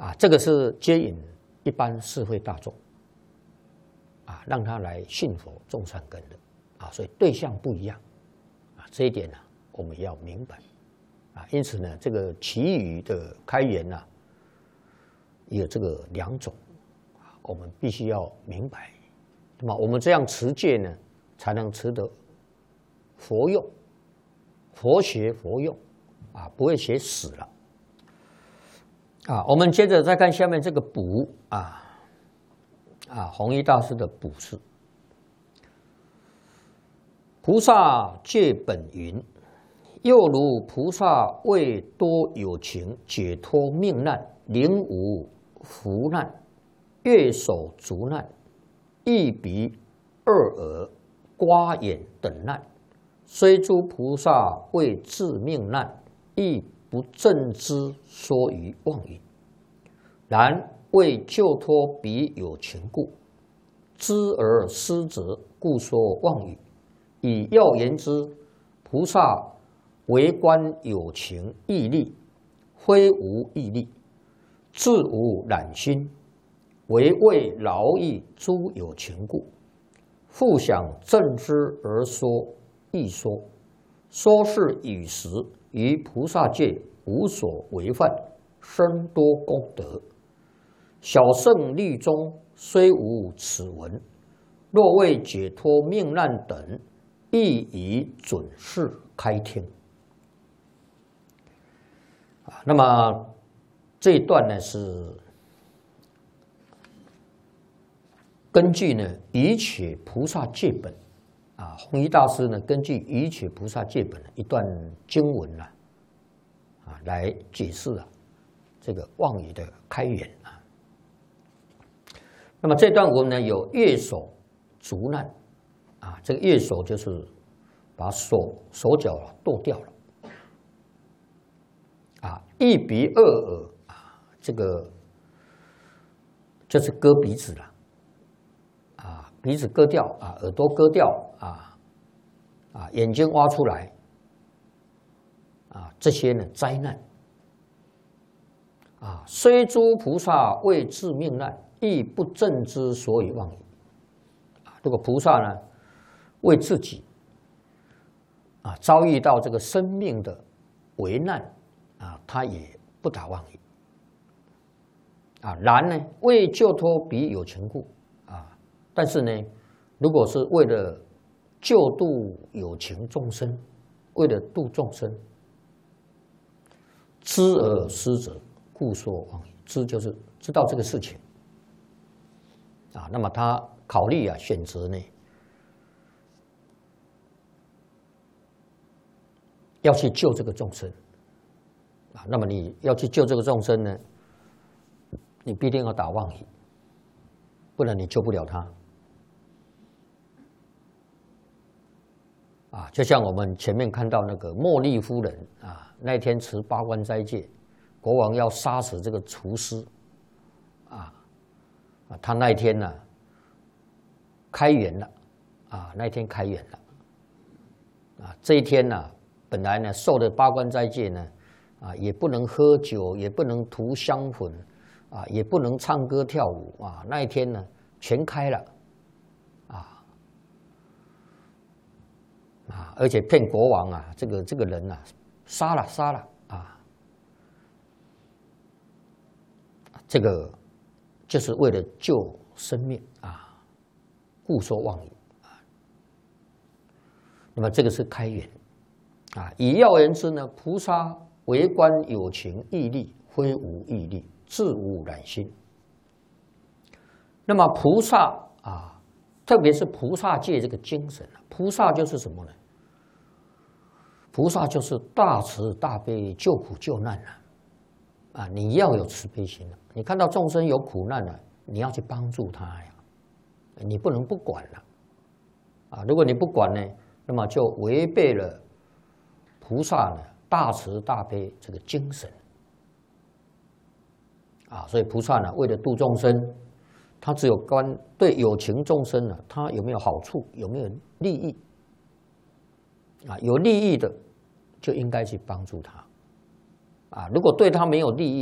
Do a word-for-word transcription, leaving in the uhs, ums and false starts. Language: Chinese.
啊，这个是接引一般社会大众，啊，让他来信佛种善根的，啊，所以对象不一样，啊，这一点呢，我们要明白，啊，因此呢，这个其余的开源呢，有这个两种，啊，我们必须要明白，那么我们这样持戒呢，才能持得佛用，佛学佛用，啊，不会学死了。啊，我们接着再看下面这个补啊啊，弘一大师的补是：菩萨戒本云，又如菩萨为多有情解脱命难，临无福难，月手足难，一鼻二耳刮眼等难，虽诸菩萨为治命难，亦不正之说于妄语，然为救脱彼有情故，知而思则，故说妄语。以要言之，菩萨为观有情义力，非无义力，自无染心，唯为劳役诸有情故，复想正之而说，亦说，说是与时，于菩萨戒无所违犯，深多功德。小圣律中虽无此文，若为解脱命难等，亦以准示开听。啊，那么这一段呢是根据呢《瑜伽菩萨戒本》啊，弘一大师呢根据《瑜伽菩萨戒本》一段经文啊，啊来解释啊这个妄语的开源啊。那么这段文呢有月手足难啊，这个月手就是把手手脚啊剁掉了啊，一鼻二耳啊，这个就是割鼻子了啊，鼻子割掉啊，耳朵割掉啊啊，眼睛挖出来啊，这些呢灾难啊，虽诸菩萨为治命难，亦不正之所以妄语。啊，这个菩萨呢，为自己啊遭遇到这个生命的危难啊，他也不打妄语。啊，然呢，为救脱彼有情故啊，但是呢，如果是为了救度有情众生，为了度众生，知而思则，故说妄语。知就是知道这个事情啊，那么他考虑啊，选择呢，要去救这个众生啊。那么你要去救这个众生呢，你必定要打妄语，不然你救不了他啊。就像我们前面看到那个茉莉夫人啊，那天持八关斋戒，国王要杀死这个厨师啊，啊，他那一天呢、啊、开园了啊，那一天开园了啊，这一天呢、啊，本来呢受的八关斋戒呢啊，也不能喝酒，也不能涂香粉啊，也不能唱歌跳舞啊，那一天呢全开了啊啊，而且骗国王啊，这个这个人啊杀了杀了啊，这个就是为了救生命啊，故说妄语啊。那么这个是开源啊。以要言之呢，菩萨为观有情义力，非无义力，自无染心。那么菩萨啊，特别是菩萨戒这个精神啊，菩萨就是什么呢？菩萨就是大慈大悲，救苦救难啊！啊，你要有慈悲心啊！你看到众生有苦难了、啊，你要去帮助他呀，你不能不管了啊！如果你不管呢，那么就违背了菩萨呢大慈大悲这个精神啊！所以菩萨呢，为了度众生，他只有关对有情众生呢，他有没有好处，有没有利益啊？有利益的就应该去帮助他啊！如果对他没有利益，